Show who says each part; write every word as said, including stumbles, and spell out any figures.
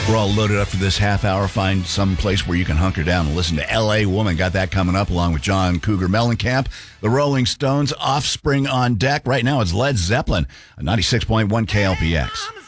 Speaker 1: We're all loaded up for this half hour. Find some place where you can hunker down and listen to L A Woman. Got that coming up along with John Cougar Mellencamp. The Rolling Stones, Offspring on deck. Right now it's Led Zeppelin on ninety-six point one K L P X.